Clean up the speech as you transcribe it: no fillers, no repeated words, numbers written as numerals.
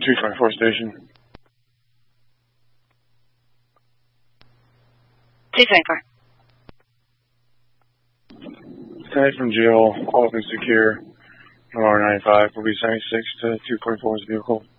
224 station. 224. Tonight from jail, all things secure. R95 will be 76 to 244's vehicle.